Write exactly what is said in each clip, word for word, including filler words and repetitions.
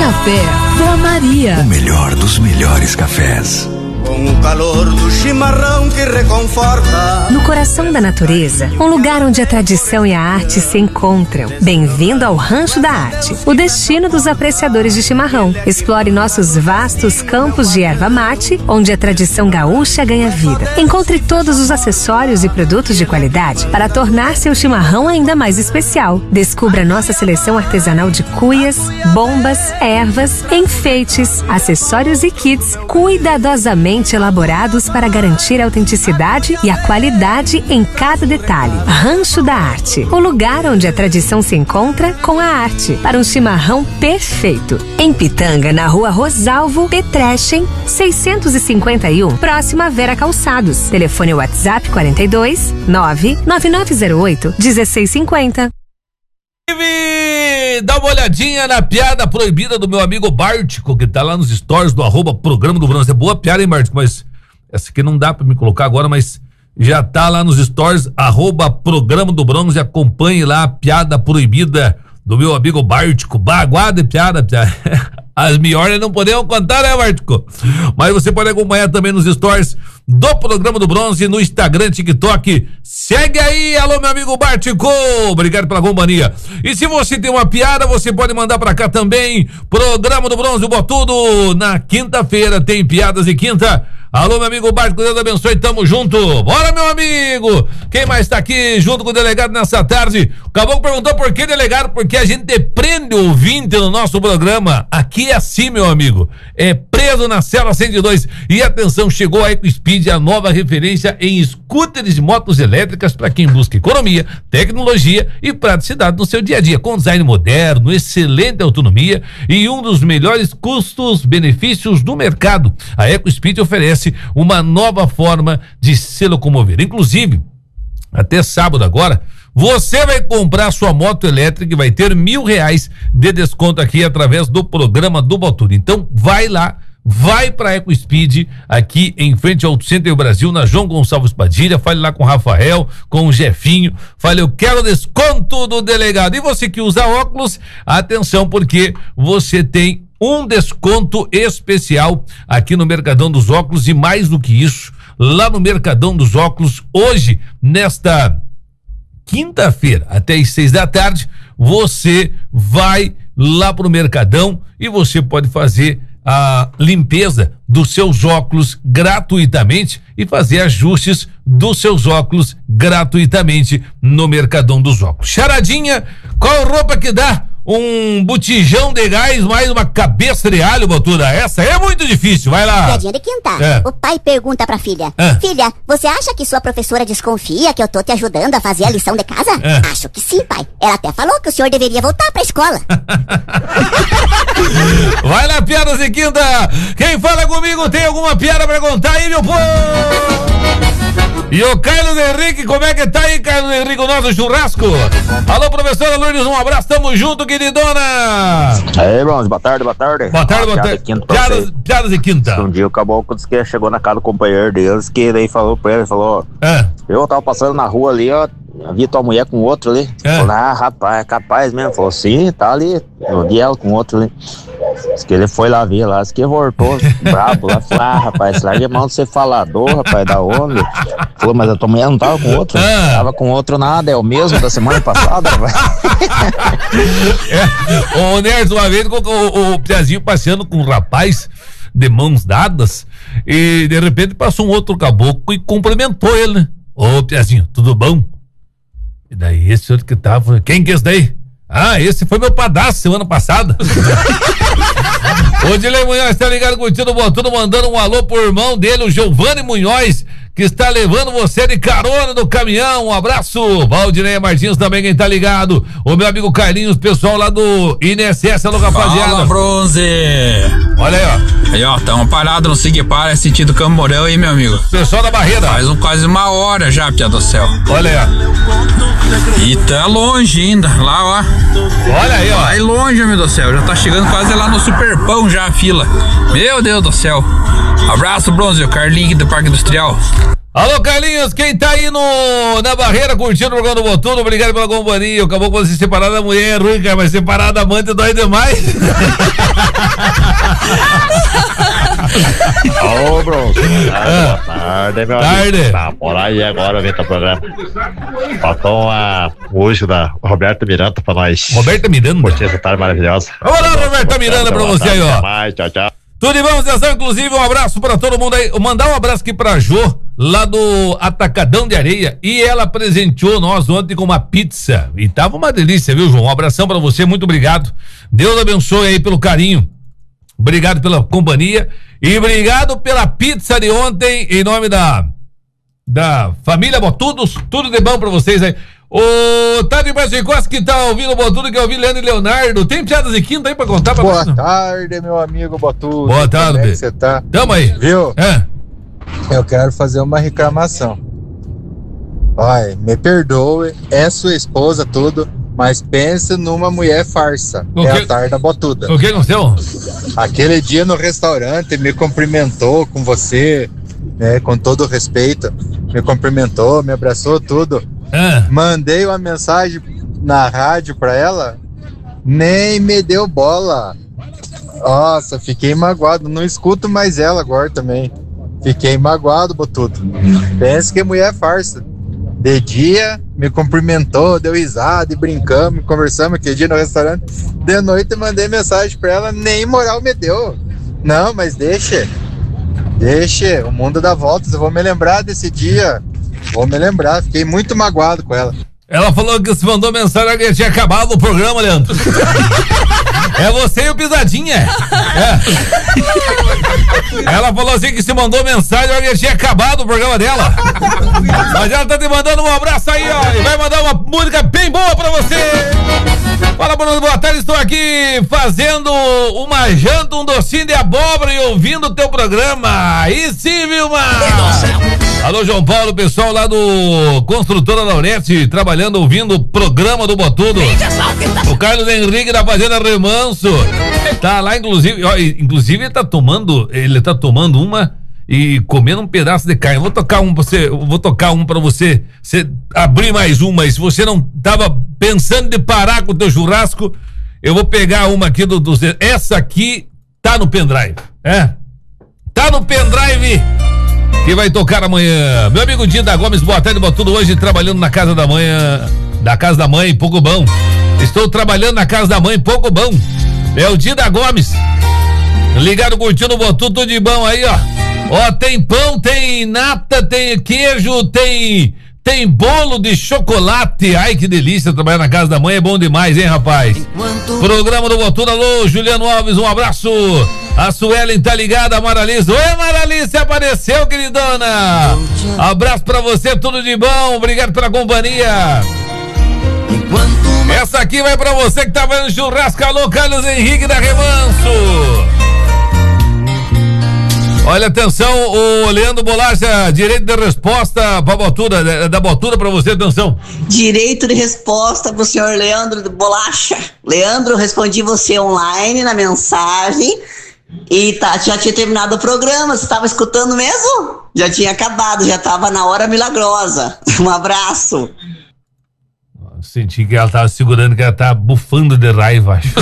Café Vó Maria. O melhor dos melhores cafés. Com o calor do chimarrão que reconforta. No coração da natureza, um lugar onde a tradição e a arte se encontram. Bem-vindo ao Rancho da Arte, o destino dos apreciadores de chimarrão. Explore nossos vastos campos de erva mate, onde a tradição gaúcha ganha vida. Encontre todos os acessórios e produtos de qualidade para tornar seu chimarrão ainda mais especial. Descubra nossa seleção artesanal de cuias, bombas, ervas, enfeites, acessórios e kits cuidadosamente elaborados para garantir a autenticidade e a qualidade em cada detalhe. Rancho da Arte, o lugar onde a tradição se encontra com a arte, para um chimarrão perfeito. Em Pitanga, na rua Rosalvo Petrechen, seiscentos e cinquenta e um, próxima a Vera Calçados. Telefone WhatsApp quarenta e dois, nove nove nove zero oito, um seis cinco zero. Dá uma olhadinha na piada proibida do meu amigo Bártico, que tá lá nos stories do arroba Programa do Bronze. É boa piada, hein, Bártico? Mas essa aqui não dá pra me colocar agora, mas já tá lá nos stories, arroba Programa do Bronze. Acompanhe lá a piada proibida do meu amigo Bártico. Baguada de piada, piada. As melhores não podemos contar, né, Bártico? Mas você pode acompanhar também nos stories do Programa do Bronze, no Instagram, TikTok. Segue aí, alô, meu amigo Bártico. Obrigado pela companhia. E se você tem uma piada, você pode mandar pra cá também. Programa do Bronze, o Botudo. Na quinta-feira tem piadas de quinta. Alô, meu amigo Bártico, Deus abençoe, tamo junto. Bora, meu amigo. Quem mais tá aqui junto com o delegado nessa tarde? O Caboclo perguntou por que delegado, porque a gente prende o ouvinte no nosso programa. Aqui é assim, meu amigo. É preso na cela cento e dois. E atenção, chegou a EcoSpeed, a nova referência em scooters e motos elétricas para quem busca economia, tecnologia e praticidade no seu dia a dia. Com design moderno, excelente autonomia e um dos melhores custos-benefícios do mercado. A EcoSpeed oferece uma nova forma de se locomover. Inclusive, até sábado agora, você vai comprar sua moto elétrica e vai ter mil reais de desconto aqui através do programa do Botudo. Então, vai lá, vai pra EcoSpeed, aqui em frente ao Center Brasil, na João Gonçalves Padilha. Fale lá com o Rafael, com o Jefinho. Fale, eu quero desconto do delegado. E você que usa óculos, atenção, porque você tem um desconto especial aqui no Mercadão dos Óculos. E mais do que isso, lá no Mercadão dos Óculos, hoje, nesta quinta-feira, até às seis da tarde, você vai lá pro Mercadão e você pode fazer a limpeza dos seus óculos gratuitamente e fazer ajustes dos seus óculos gratuitamente no Mercadão dos Óculos. Charadinha, qual roupa que dá um botijão de gás mais uma cabeça de alho, Botuda? Essa é muito difícil, vai lá. Piadinha de quinta. É. O pai pergunta pra filha: é. Filha, você acha que sua professora desconfia que eu tô te ajudando a fazer a lição de casa? É. Acho que sim, pai. Ela até falou que o senhor deveria voltar pra escola. Vai lá, piadas de quinta. Quem fala comigo tem alguma piada pra contar aí, meu povo? E o Carlos Henrique, como é que tá aí, Carlos Henrique, o nosso churrasco? Alô, professora Lourdes, um abraço, tamo junto, queridona. Aí, irmãos, boa tarde, boa tarde. Boa tarde, boa tarde. Piadas, piadas de quinta. Um dia o Caboclo disse que chegou na casa do companheiro deles, que daí falou pra ele, falou, é. Eu tava passando na rua ali, ó, vi tua mulher com outro ali. É. Falou, ah, rapaz, é capaz mesmo. Falou, sim, tá ali, eu vi ela com outro ali. Diz que ele foi lá ver lá, diz que voltou brabo lá. Falou, ah, rapaz, larga a mão de ser falador, rapaz, da onde? Falou, mas a tua mulher não tava com outro? Ah. Tava com outro nada, é o mesmo da semana passada, rapaz. É, o Nerson, uma vez, o, o Piazinho passeando com um rapaz de mãos dadas e de repente passou um outro caboclo e cumprimentou ele, né? Ô, Piazinho, tudo bom? E daí esse outro que tava, quem que é esse daí? Ah, esse foi meu padrasto semana passada. O Dilei Munhoz tá ligado curtindo o Botudo, mandando um alô pro irmão dele, o Giovanni Munhoz, que está levando você de carona no caminhão. Um abraço. Valdinei Martins também, quem tá ligado. O meu amigo Carlinhos, pessoal lá do I N S S, alô, rapaziada. Fala, Bronze. Olha aí, ó. Aí, ó, tamo parado no Sigpar, sentido Camborão aí, meu amigo. Pessoal da Barreira. Faz um, quase uma hora já, Pia do Céu. Olha aí, ó. E tá longe ainda, lá, ó. Olha aí, ó. Vai longe, meu Deus do céu. Já tá chegando quase lá no Superpão já a fila. Meu Deus do céu. Abraço, Bronze, o Carlinhos do Parque Industrial. Alô, Carlinhos, quem tá aí no, na Barreira curtindo o programa do Botudo, obrigado pela companhia. Acabou com você separar da mulher, é ruim, cara, mas separar da amante dói demais. Ô, Bronze. Boa tarde, meu tarde. amigo. Tá por aí agora, vem pro programa. Faltou uma música da Roberta Miranda pra nós. Roberta Miranda? Curtir essa tarde maravilhosa. Vamos lá, Roberta Miranda, pra você aí, ó. Até mais, tchau, tchau. Tudo de bom, atenção, inclusive um abraço pra todo mundo aí. Mandar um abraço aqui pra Jô, lá do Atacadão de Areia, e ela presenteou nós ontem com uma pizza, e tava uma delícia, viu, João? Um abração pra você, muito obrigado. Deus abençoe aí pelo carinho. Obrigado pela companhia e obrigado pela pizza de ontem, em nome da da família Botudos. Tudo de bom pra vocês aí. Ô, Tade Baixencosta que tá ouvindo o Botudo, que eu ouvi Leandro e Leonardo. Tem piadas de quinta aí pra contar pra Boa nós? tarde, meu amigo Botudo. Boa tarde. Como é que você tá? Tamo aí. Viu? É. Eu quero fazer uma reclamação. Ai, me perdoe, é sua esposa, tudo, mas pensa numa mulher farsa. O é que- a tarda botuda. O que aconteceu? Aquele dia no restaurante me cumprimentou com você, né, com todo respeito. Me cumprimentou, me abraçou, tudo. É. Mandei uma mensagem na rádio pra ela, nem me deu bola. Nossa, fiquei magoado. Não escuto mais ela agora também. Fiquei magoado, Botudo. Pensa que mulher é farsa. De dia, me cumprimentou, deu risada e brincamos, conversamos aquele dia no restaurante. De noite, mandei mensagem pra ela, nem moral me deu. Não, mas deixa. Deixa, o mundo dá voltas. Eu vou me lembrar desse dia. Vou me lembrar. Fiquei muito magoado com ela. Ela falou que se mandou mensagem que tinha acabado o programa, Leandro. É você e o Pisadinha. É. Ela falou assim que se mandou mensagem que tinha acabado o programa dela. Mas ela tá te mandando um abraço aí, ó. E vai mandar uma música bem boa pra você. Fala, Bruno, boa tarde. Estou aqui fazendo uma janta, um docinho de abóbora e ouvindo o teu programa. Aí sim, Vilma. Alô, João Paulo, pessoal lá do Construtora Laurete, trabalhando, ouvindo o programa do Botudo. O Carlos Henrique da Fazenda Remanso tá lá, inclusive, ó, inclusive ele tá tomando, ele tá tomando uma e comendo um pedaço de carne. Vou tocar um pra você, vou tocar um pra você, você abrir mais uma, e se você não tava pensando de parar com o teu churrasco, eu vou pegar uma aqui do, do essa aqui tá no pendrive, é? Tá no pendrive que vai tocar amanhã. Meu amigo Dinda Gomes, boa tarde, Botudo, hoje trabalhando na casa da mãe, da casa da mãe, pouco bom. Estou trabalhando na casa da mãe, pouco bom. É o Dinda Gomes. Ligado, curtindo o Botudo, tudo de bom aí, ó. Ó, tem pão, tem nata, tem queijo, tem tem bolo de chocolate. Ai, que delícia, trabalhar na casa da mãe é bom demais, hein, rapaz? Enquanto... Programa do Botudo, alô, Juliano Alves, um abraço. A Suelen tá ligada, a Maralice. Oi, Maralice, apareceu, queridona. Abraço pra você, tudo de bom, obrigado pela companhia. Enquanto... Essa aqui vai pra você que tá vendo churrasco, alô, Carlos Henrique da Remanso. Olha, atenção, o Leandro Bolacha, direito de resposta pra Botuda, da, da Botuda pra você, atenção. Direito de resposta pro senhor Leandro Bolacha. Leandro, respondi você online na mensagem e tá, já tinha terminado o programa, você tava escutando mesmo? Já tinha acabado, já tava na hora milagrosa. Um abraço. Senti que ela tava segurando, que ela tava bufando de raiva, acho.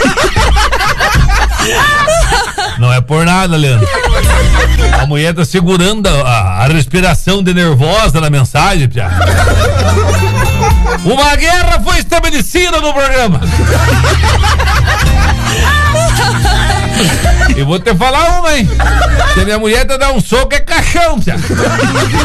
Não é por nada, Leandro. A mulher tá segurando a, a respiração de nervosa na mensagem, Pia. Uma guerra foi estabelecida no programa. E vou te falar uma, hein? Se a minha mulher te dar um soco, é caixão, Pia.